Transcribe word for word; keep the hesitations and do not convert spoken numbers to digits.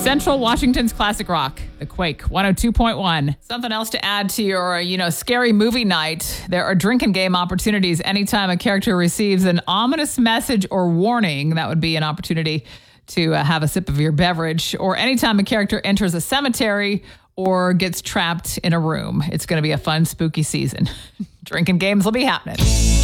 Central Washington's classic rock, The Quake, one oh two point one. Something else to add to your, you know, scary movie night. There are drinking game opportunities anytime a character receives an ominous message or warning. That would be an opportunity to uh, have a sip of your beverage, or anytime a character enters a cemetery or gets trapped in a room. It's going to be a fun, spooky season. Drinking games will be happening.